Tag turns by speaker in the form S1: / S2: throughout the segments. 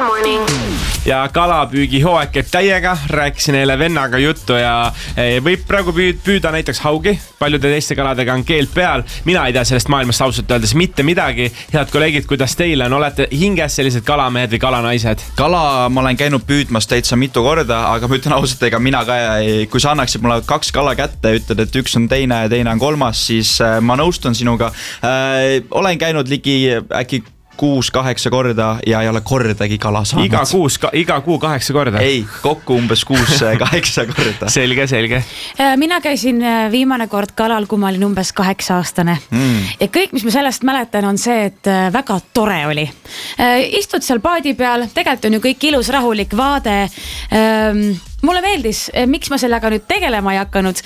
S1: morning.
S2: Ja kalapüügi hooaeg käib täiega, rääkisin eile vennaga juttu ja võib praegu püüda näiteks haugi, paljude teiste kaladega on keeld peal. Mina ei tea sellest maailmast ausalt öeldes mitte midagi. Head kolleegid, kuidas teile on? Olete hinges sellised kalamehed või kalanaised?
S3: Kala ma olen käinud püüdmas täitsa mitu korda, aga ma ütlen ausalt, ega mina ka, kui sa annaksid mulle 2 kala kätte ja ütled, et üks on teine ja teine on kolmas, siis ma nõustun sinuga. Olen käinud ligi äkki 6-8 korda ja ei ole kordagi kala saanud.
S2: Iga kuu 8 korda?
S3: Ei, kokku umbes 6-8 korda.
S2: Selge.
S4: Mina käisin viimane kord kalal, kui ma olin umbes 8-aastane. Ja kõik, mis ma sellest mäletan, on see, et väga tore oli. Istud seal paadi peal, tegelikult on ju kõik ilus, rahulik vaade. Mulle meeldis, miks ma sellega nüüd tegelema ei hakanud.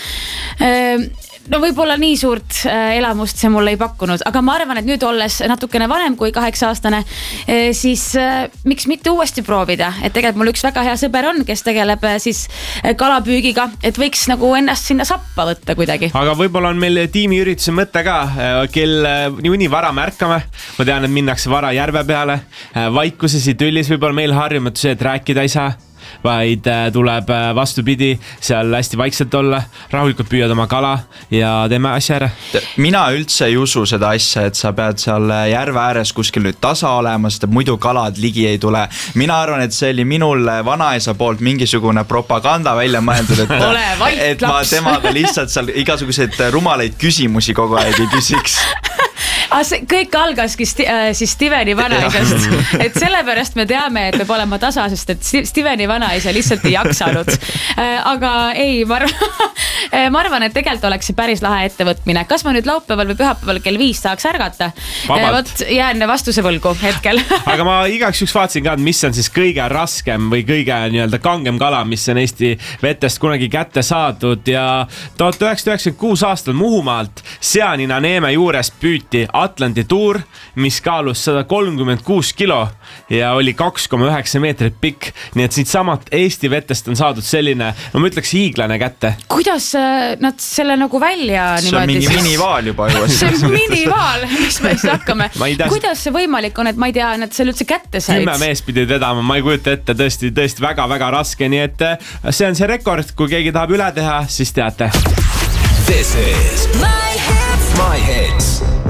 S4: No võib-olla nii suurt elamust see mulle ei pakkunud, aga ma arvan, et nüüd olles natukene vanem kui 8-aastane, siis miks mitte uuesti proovida, et tegelikult mul üks väga hea sõber on, kes tegeleb siis kalapüügiga, et võiks nagu ennast sinna sappa võtta kuidagi.
S2: Aga võib-olla on meil tiimiürituse mõte ka, kel nii vara märkame, ma tean, et minnakse vara järve peale, vaikuses ja tüllis võib-olla meil harjumatu see, et rääkida ei saa, vaid tuleb vastupidi seal hästi vaikselt olla, rahulikult püüad oma kala ja teeme asja ära.
S3: Mina üldse ei usu seda asja, et sa pead seal järve ääres kuskil nüüd tasa olema, sest muidu kalad ligi ei tule. Mina arvan, et see oli minul vanaisa poolt mingisugune propaganda välja mõeldud, et ma temaga lihtsalt seal igasuguseid rumalaid küsimusi kogu aeg ei küsiks.
S4: Kõik algaski siis Steveni vanaisast, et sellepärast me teame, et peab olema tasa, sest et Steveni vanaisa lihtsalt ei jaksanud. Aga ei, ma arvan, et tegelikult oleks see päris lahe ettevõtmine. Kas ma nüüd laupäeval või pühapäeval kell 5 saaks ärgata? Vot jään vastuse võlgu hetkel.
S2: Aga ma igaks üks vaatasin ka, mis on siis kõige raskem või kõige nii-öelda kangem kala, mis on Eesti vetest kunagi kätte saadud ja 1996 aastal Muhumaalt Seanina Neeme juures püüti Atlandi tuur, mis kaalus 136 kilo ja oli 2,9 meetrit pikk. Nii et siit samad Eesti vetest on saadud selline, no ma ütleks hiiglane kätte.
S4: Kuidas nad selle nagu välja
S3: niimoodi? See on mingi minivaal juba ju.
S4: See on minivaal, mis me siis hakkame. Kuidas see võimalik on, et ma ei tea, nad selle üldse kätte said?
S2: 10 mees pidi vedama, ma ei kujuta ette, tõesti väga-väga raske, nii et see on see rekord, kui keegi tahab üle teha, siis teate.
S5: This is My Hits.